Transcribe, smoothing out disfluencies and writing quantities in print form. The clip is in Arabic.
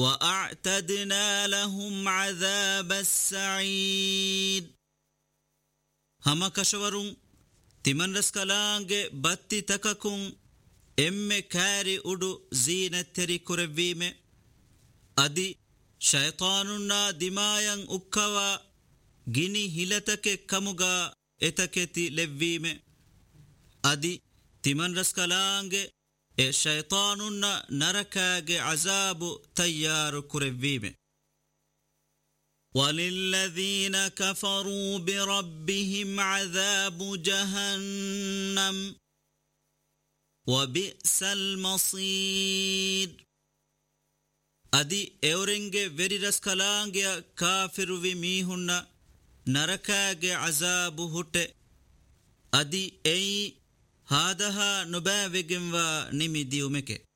وأعتدنا لهم عذاب السعيد هم كشورون تمن رسكلانge باتي تككون emme kari udu zeenatteri kurevime adi shaytanunna dimayan ukkawa gini hilatake kamuga etaketi levvime adi timan raskalange e shaytanunna narakage azabu tayyaru kurevime walilladhina kafaru birabbihim azabu jahannam وبئس المصير أدي أورنجي فيري رسكالانجي كافر وميهن نركاج عذاب هوت أدي أي هذا نباوغن ونمي ديومك